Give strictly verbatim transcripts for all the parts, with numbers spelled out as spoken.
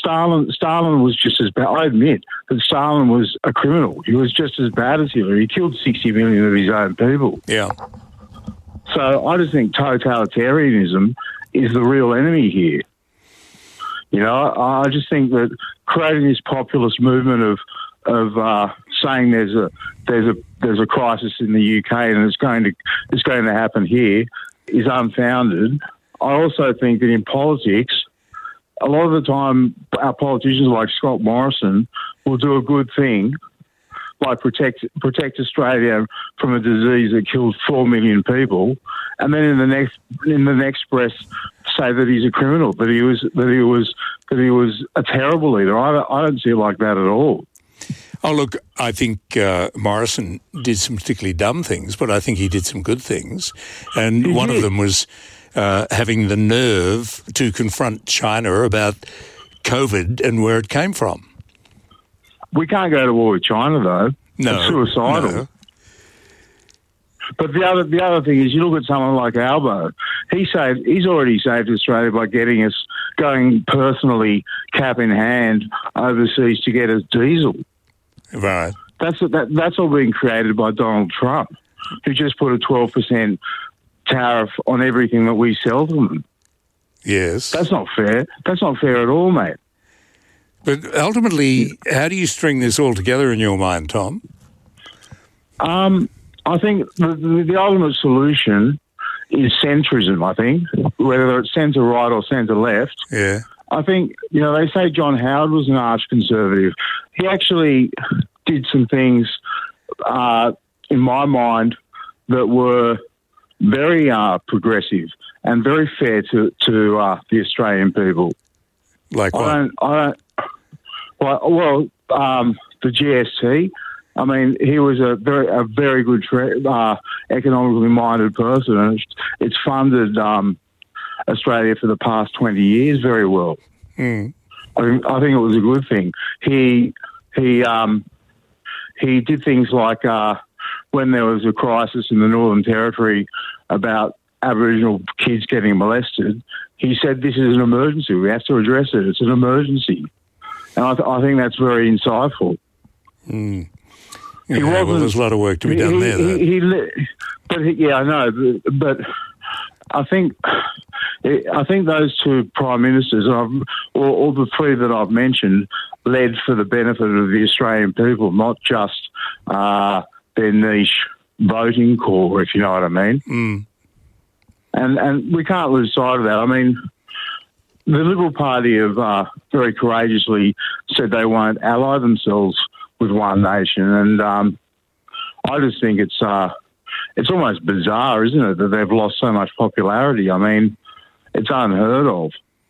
Stalin Stalin was just as bad. I admit that Stalin was a criminal. He was just as bad as Hitler. He killed sixty million of his own people. Yeah. So I just think totalitarianism is the real enemy here. You know, I, I just think that creating this populist movement of of uh, saying there's a there's a there's a crisis in the U K and it's going to it's going to happen here is unfounded. I also think that in politics, a lot of the time, our politicians like Scott Morrison will do a good thing, like protect protect Australia from a disease that killed four million people, and then in the next in the next breath say that he's a criminal, that he was that he was that he was a terrible leader. I don't, I don't see it like that at all. Oh, look, I think uh, Morrison did some particularly dumb things, but I think he did some good things, and He one did. of them was uh, having the nerve to confront China about COVID and where it came from. We can't go to war with China, though. No, It's suicidal. no. But the other the other thing is, you look at someone like Albo. He saved. He's already saved Australia by getting us going personally, cap in hand, overseas to get us diesel. Right. That's that, that's all being created by Donald Trump, who just put a twelve percent tariff on everything that we sell to them. Yes. That's not fair. That's not fair at all, mate. But ultimately, how do you string this all together in your mind, Tom? Um, I think the, the, the ultimate solution is centrism, I think, whether it's centre right or centre left. Yeah. I think, you know, they say John Howard was an arch conservative. He actually did some things, uh, in my mind, that were very uh, progressive and very fair to, to uh, the Australian people. Like what? I don't, I don't, well, well um, the G S T, I mean, he was a very, a very good, tra- uh, economically minded person, and it's, it's funded um, Australia for the past twenty years very well. Mm. I, think- I think it was a good thing. He he um, he did things like uh, when there was a crisis in the Northern Territory about Aboriginal kids getting molested, he said, "This is an emergency. We have to address it. It's an emergency." And I, th- I think that's very insightful. Mm. He Yeah, well, wasn't- there's a lot of work to be done he, there, though. He, he, li- but he, yeah, I know, but, but I think I think those two prime ministers, I've, or, or the three that I've mentioned, led for the benefit of the Australian people, not just uh, their niche voting core, if you know what I mean. Mm. And and we can't lose sight of that. I mean, the Liberal Party have uh, very courageously said they won't ally themselves with one nation, and um, I just think it's uh, it's almost bizarre, isn't it, that they've lost so much popularity? I mean, it's unheard of.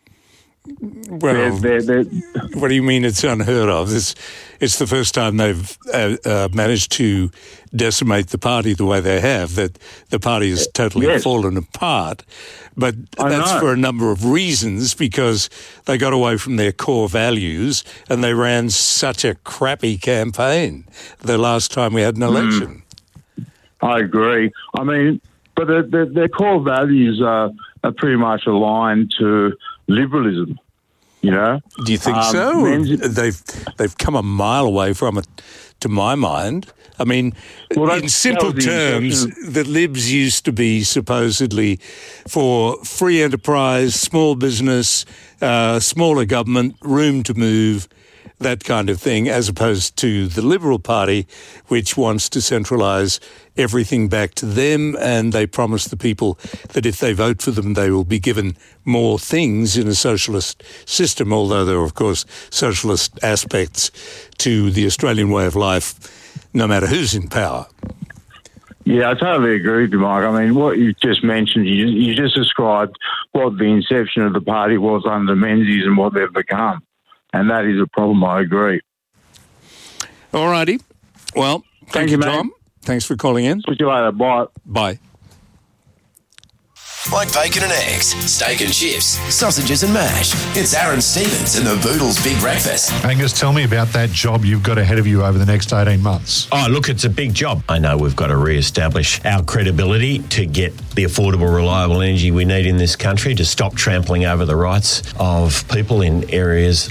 Well, They're, they're, they're, what do you mean it's unheard of? It's, it's the first time they've uh, uh, managed to decimate the party the way they have, that the party has totally Yes. fallen apart. But I that's know. for a number of reasons, because they got away from their core values and they ran such a crappy campaign the last time we had an election. I agree. I mean, but their, their, their core values are, are pretty much aligned to liberalism, you know? Do you think Um, so? men's- They've they've come a mile away from it, to my mind. I mean, Well, that- in simple that was the terms, intention. the Libs used to be supposedly for free enterprise, small business, uh, smaller government, room to move, that kind of thing, as opposed to the Liberal Party, which wants to centralise everything back to them, and they promise the people that if they vote for them, they will be given more things in a socialist system, although there are, of course, socialist aspects to the Australian way of life, no matter who's in power. Yeah, I totally agree with you, Mike. I mean, what you just mentioned, you, you just described what the inception of the party was under Menzies and what they've become. And that is a problem, I agree. All righty. Well, thank, Thank you, you, mate. Tom. Thanks for calling in. Speak to you later. Bye. Bye. Like bacon and eggs, steak and chips, sausages and mash. It's Aaron Stevens and the Boodles Big Breakfast. Angus, tell me about that job you've got ahead of you over the next eighteen months. Oh, look, it's a big job. I know we've got to re-establish our credibility to get the affordable, reliable energy we need in this country, to stop trampling over the rights of people in areas